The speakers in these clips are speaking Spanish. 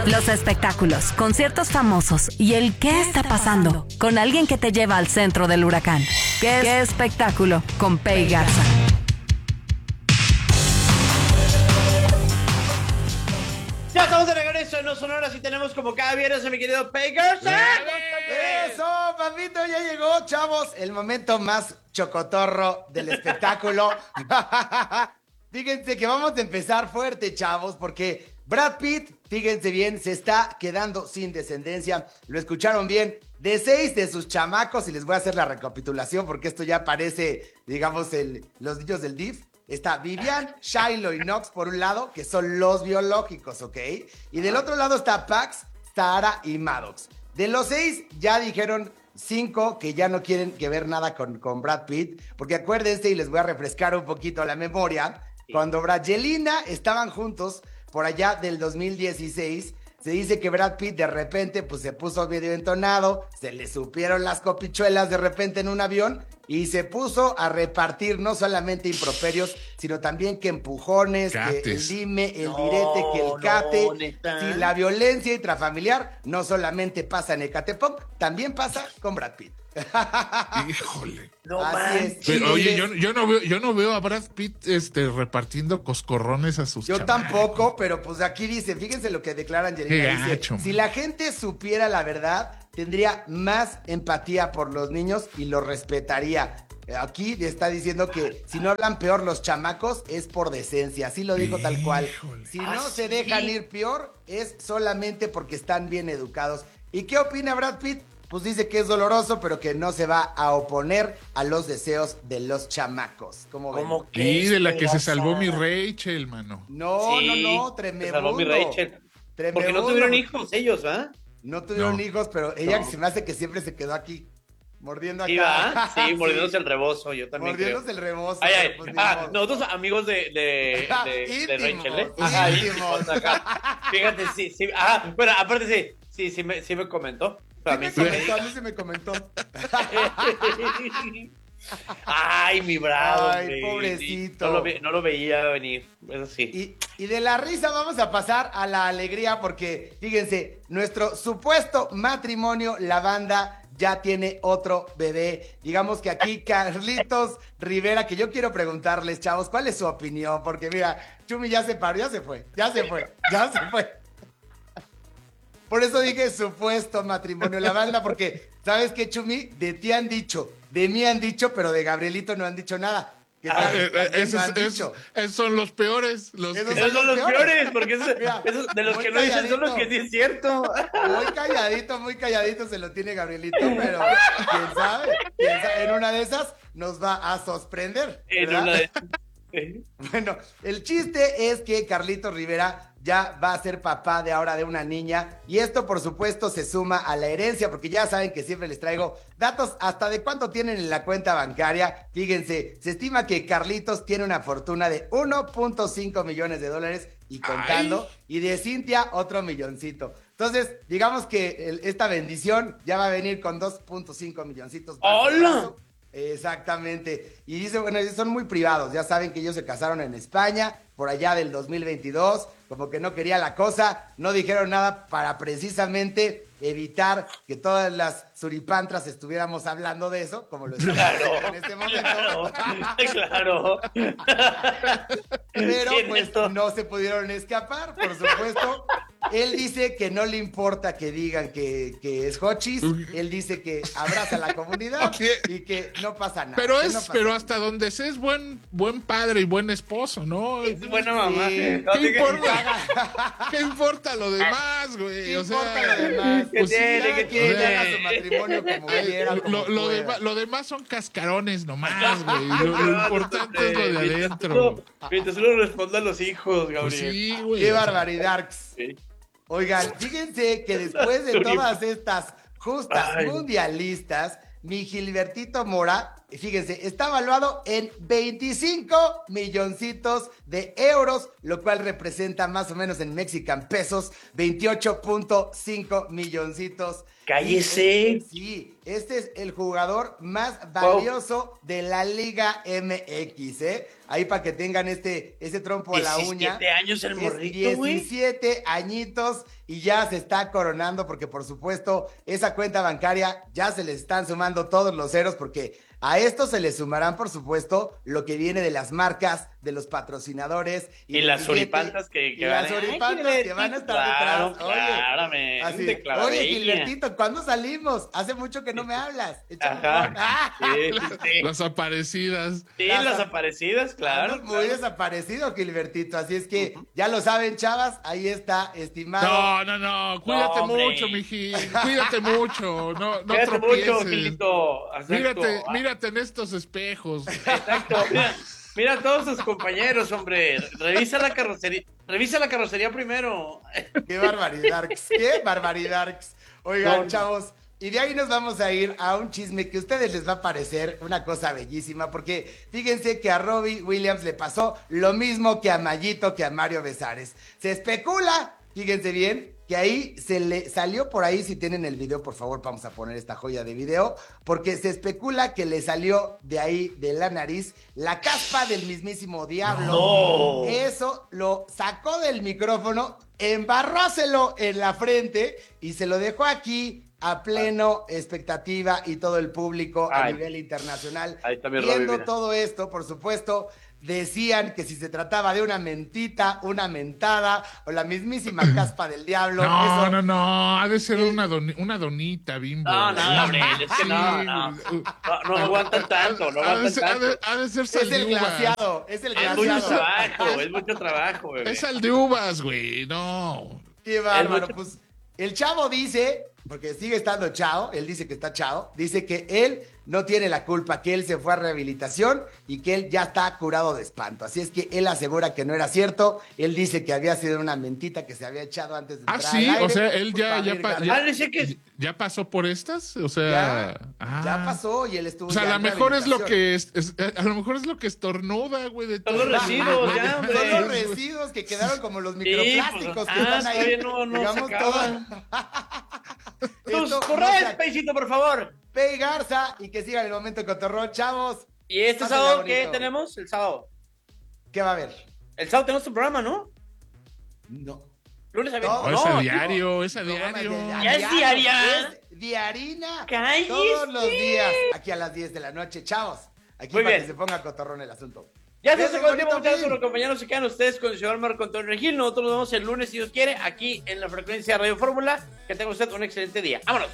Los espectáculos, conciertos famosos y el ¿qué está pasando? Con alguien que te lleva al centro del huracán. ¿Qué espectáculo? Con Pei Garza. Ya estamos de regreso en Los Sonoras y tenemos como cada viernes a mi querido Pei Garza. Eso, papito, ya llegó, chavos. El momento más chocotorro del espectáculo. Fíjense que vamos a empezar fuerte, chavos, porque Brad Pitt, fíjense bien, se está quedando sin descendencia. Lo escucharon bien. De 6 de sus chamacos, y les voy a hacer la recapitulación porque esto ya parece, digamos, los niños del DIF. Está Vivian, Shiloh y Knox por un lado, que son los biológicos, ¿ok? Y del otro lado está Pax, Tara y Maddox. De los 6 ya dijeron 5 que ya no quieren que ver nada con Brad Pitt, porque acuérdense, y les voy a refrescar un poquito la memoria, cuando Brangelina estaban juntos por allá del 2016, se dice que Brad Pitt de repente pues se puso medio entonado, se le supieron las copichuelas de repente en un avión y se puso a repartir no solamente improperios, sino también que empujones, que el dime, el direte, que el cate. Sí, la violencia intrafamiliar no solamente pasa en Ecatepec, también pasa con Brad Pitt. Híjole. No Así es. Pero, oye, yo no veo a Brad Pitt repartiendo coscorrones a sus Yo chamacos. tampoco, pero pues aquí dice, fíjense lo que declara Angelina. Qué Dice, gacho, si man. la gente supiera la verdad, tendría más empatía por los niños y los respetaría. Aquí está diciendo que si no hablan peor los chamacos es por decencia, así lo dijo tal cual. Híjole. Si no se dejan ir peor es solamente porque están bien educados. ¿Y qué opina Brad Pitt? Pues dice que es doloroso, pero que no se va a oponer a los deseos de los chamacos. ¿Cómo ven? ¿Cómo que Y de la que se esperanza? salvó mi Rachel, mano. No, Sí, no, se tremendo. salvó mi Rachel. Porque no Tremebundo. tuvieron hijos ellos, ¿verdad? No tuvieron No. hijos, pero ella No. se me hace que siempre se quedó aquí, mordiendo Sí, acá. ¿va? Sí, mordiéndose el rebozo, yo también Mordiéndose creo. el rebozo. Ay, ay, pero pues ni modo. nosotros amigos de Íntimos, Rachel, ¿eh? Ajá, íntimos. íntimos, ajá. Fíjate, sí, ajá, pero aparte sí me comentó. Pero a mí Sí me sí me comentó, a mí se me comentó. Ay, mi bravo. Ay, hombre. pobrecito. No lo veía venir, eso sí. Y de la risa vamos a pasar a la alegría porque, fíjense, nuestro supuesto matrimonio, la banda ya tiene otro bebé. Digamos que aquí Carlitos Rivera, que yo quiero preguntarles, chavos, ¿cuál es su opinión? Porque mira, Chumi ya se paró, ya se fue. Por eso dije supuesto matrimonio, la banda, porque, ¿sabes qué, Chumi? De ti han dicho, de mí han dicho, pero de Gabrielito no han dicho nada. ¿Qué tal? También no han dicho. Esos son los peores. Esos son los peores, porque esos de los muy que no dicen son los calladito. que sí es cierto. Muy calladito se lo tiene Gabrielito, pero quién sabe, en una de esas nos va a sorprender. En ¿verdad? una de... Bueno, el chiste es que Carlitos Rivera ya va a ser papá de ahora de una niña y esto por supuesto se suma a la herencia porque ya saben que siempre les traigo datos hasta de cuánto tienen en la cuenta bancaria. Fíjense, se estima que Carlitos tiene una fortuna de 1.5 millones de dólares y contando, y de Cintia otro milloncito. Entonces, digamos que esta bendición ya va a venir con 2.5 milloncitos. ¡Hola! Exactamente. Y dice, bueno, son muy privados. Ya saben que ellos se casaron en España, por allá del 2022. Como que no quería la cosa. No dijeron nada para precisamente evitar que todas las suripantras estuviéramos hablando de eso, como lo estamos haciendo en este momento. Claro. Pero Sí, en pues esto. no se pudieron escapar, por supuesto. Él dice que no le importa que digan que es Hochis. Él dice que abraza a la comunidad y que no pasa nada. Pero que no pasa pero nada. hasta donde sé es buen padre y buen esposo, ¿no? Es buena mamá. Sí. No, ¿Qué sí que- importa? ¿Qué importa lo demás, güey? ¿Qué O sea, importa lo demás? ¿Qué pues sí, tiene? Cada ¿Qué quien tiene? haga su matrimonio como quiera, como pueda. lo demás son cascarones nomás, güey. Lo importante es lo de adentro. Mientras uno responda a los hijos, Pues Gabriel. sí, güey. ¡Qué o sea, barbaridad! Sí. Oigan, fíjense que después de todas estas justas Ay. mundialistas, mi Gilbertito Mora fíjense, está valuado en 25 milloncitos de euros, lo cual representa más o menos en Mexican pesos 28.5 milloncitos. ¡Cállese! Sí, este es el jugador más valioso de la Liga MX, ¿eh? Ahí para que tengan ese trompo a la uña. 17 años el morrito, güey. 17 añitos y ya se está coronando porque, por supuesto, esa cuenta bancaria ya se les están sumando todos los ceros porque a esto se le sumarán, por supuesto, lo que viene de las marcas, de los patrocinadores. Y las oripantas que van a estar detrás. Claramente. Oye, Gilbertito, ¿cuándo salimos? Hace mucho que no me hablas. Ajá. Sí. Las aparecidas. Sí, las aparecidas, claro. Muy desaparecido, Gilbertito. Así es que ya lo saben, chavas. Ahí está, estimado. No. Cuídate mucho, miji. Cuídate mucho. No Cuídate tropieces. mucho, Gilito. Mírate en estos espejos. Exacto. Mira a todos tus compañeros, hombre. Revisa la carrocería primero. Qué barbaridad. Oigan, chavos, y de ahí nos vamos a ir a un chisme que a ustedes les va a parecer una cosa bellísima, porque fíjense que a Robbie Williams le pasó lo mismo que a Mayito, que a Mario Besares. Se especula, fíjense bien, que ahí se le salió por ahí, si tienen el video, por favor, vamos a poner esta joya de video, porque se especula que le salió de ahí, de la nariz, la caspa del mismísimo diablo. No. Eso lo sacó del micrófono, embarróselo en la frente y se lo dejó aquí a pleno expectativa y todo el público a nivel internacional. Ahí también viendo Robbie, todo esto, por supuesto. Decían que si se trataba de una mentita, una mentada o la mismísima caspa del diablo. No. Ha de ser una donita, Bimbo. No, hombre. Es que no aguantan tanto. Ha de ser sal de uvas. Es el glaciado. Es mucho trabajo, bebé. Es sal de uvas, güey. No. Qué bárbaro. Pues el chavo dice, porque sigue estando chao, él dice que está chao, dice que él no tiene la culpa, que él se fue a rehabilitación y que él ya está curado de espanto. Así es que él asegura que no era cierto. Él dice que había sido una mentita que se había echado antes de entrar al aire. O sea, él ya pasó por estas, o sea... Ya pasó y él estuvo... O sea, a lo mejor es lo que a lo mejor es lo que estornuda, güey, de todos los residuos, ya, hombre. Son los residuos que quedaron como los microplásticos que están ahí. No digamos todo. Corre, Peicito, por favor. Pei Garza y que sigan el momento cotorrón, chavos. ¿Y este sábado qué tenemos? El sábado. ¿Qué va a haber? El sábado tenemos tu programa, ¿no? No. Lunes a viernes. No, es a diario. ¿Ya es diaria? Es diarina. ¡Cállese! Todos los días, aquí a las 10 de la noche, chavos. Aquí muy para bien. que se ponga cotorrón el asunto. Ya se acabó el tiempo, muchas gracias por acompañarnos. Se quedan ustedes con el señor Marco Antonio Regil. Nosotros nos vemos el lunes, si Dios quiere, aquí en la frecuencia Radio Fórmula. Que tenga usted un excelente día. ¡Vámonos!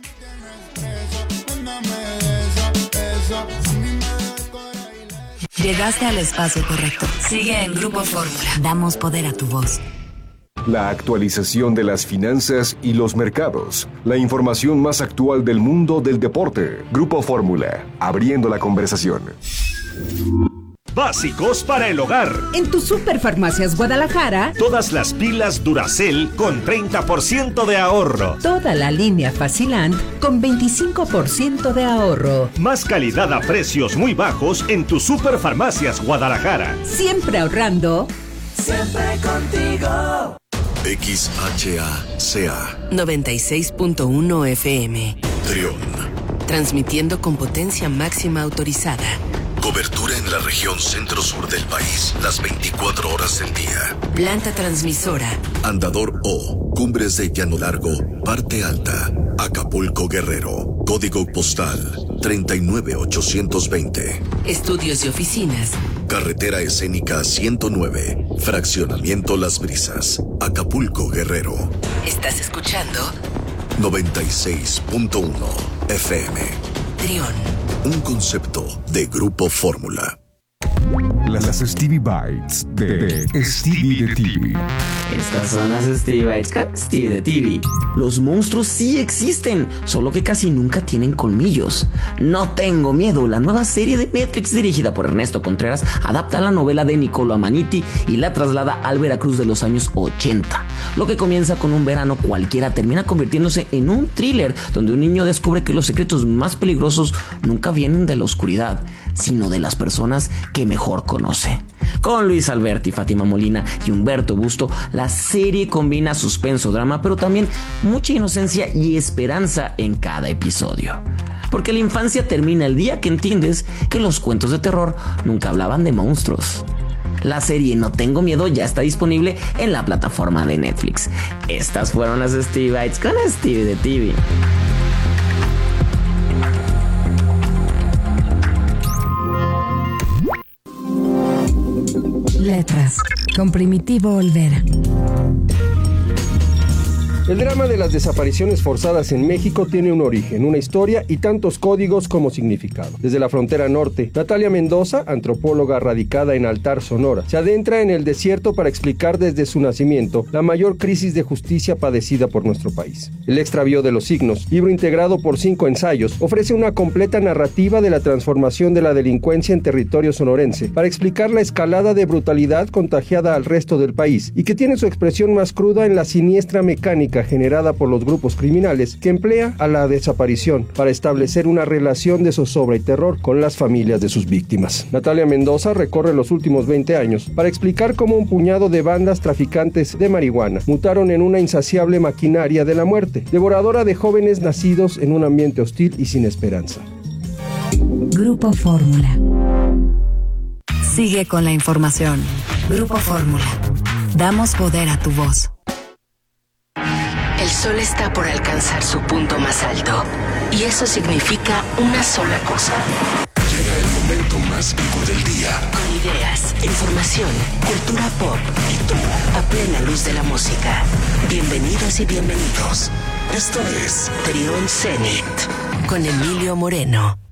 Llegaste al espacio correcto. Sigue en Grupo Fórmula. Damos poder a tu voz. La actualización de las finanzas y los mercados. La información más actual del mundo del deporte. Grupo Fórmula. Abriendo la conversación. Básicos para el hogar. En tu Superfarmacias Guadalajara, Todas las pilas Duracell con 30% de ahorro. toda la línea Facilant con 25% de ahorro. Más calidad a precios muy bajos en tu Superfarmacias Guadalajara. Siempre ahorrando. Siempre contigo. XHACA 96.1 FM. Trión. Transmitiendo con potencia máxima autorizada. Cobertura en la región centro-sur del país, las 24 horas del día. Planta transmisora. Andador O, Cumbres de Llano Largo, Parte Alta, Acapulco Guerrero. Código postal 39820. Estudios y oficinas. Carretera escénica 109, Fraccionamiento Las Brisas, Acapulco Guerrero. ¿Estás escuchando? 96.1 FM. Trión. Un concepto de Grupo Fórmula. Las Stevie Bites de Stevie de TV. Estas son las Stevie Bites con Stevie de TV. Los monstruos sí existen, solo que casi nunca tienen colmillos. No tengo miedo, la nueva serie de Netflix dirigida por Ernesto Contreras adapta la novela de Niccolo Amaniti y la traslada al Veracruz de los años 80. Lo que comienza con un verano cualquiera termina convirtiéndose en un thriller donde un niño descubre que los secretos más peligrosos nunca vienen de la oscuridad, sino de las personas que mejor conoce. Con Luis Alberti, Fátima Molina y Humberto Busto, la serie combina suspenso, drama, pero también mucha inocencia y esperanza en cada episodio. Porque la infancia termina el día que entiendes que los cuentos de terror nunca hablaban de monstruos. La serie No Tengo Miedo ya está disponible en la plataforma de Netflix. Estas fueron las Stevie Bites con Stevie de TV. Letras, con Primitivo Olvera. El drama de las desapariciones forzadas en México tiene un origen, una historia y tantos códigos como significado. Desde la frontera norte, Natalia Mendoza, antropóloga radicada en Altar, Sonora, se adentra en el desierto para explicar desde su nacimiento la mayor crisis de justicia padecida por nuestro país. El extravío de los signos, libro integrado por 5 ensayos, ofrece una completa narrativa de la transformación de la delincuencia en territorio sonorense para explicar la escalada de brutalidad contagiada al resto del país y que tiene su expresión más cruda en la siniestra mecánica generada por los grupos criminales que emplea a la desaparición para establecer una relación de zozobra y terror con las familias de sus víctimas. Natalia Mendoza recorre los últimos 20 años para explicar cómo un puñado de bandas traficantes de marihuana mutaron en una insaciable maquinaria de la muerte, devoradora de jóvenes nacidos en un ambiente hostil y sin esperanza. Grupo Fórmula. Sigue con la información. Grupo Fórmula. Damos poder a tu voz. El sol está por alcanzar su punto más alto y eso significa una sola cosa. Llega el momento más vivo del día. Con ideas, información, cultura pop y tú a plena luz de la música. Bienvenidos y bienvenidos. Esto es Trión Zenit con Emilio Moreno.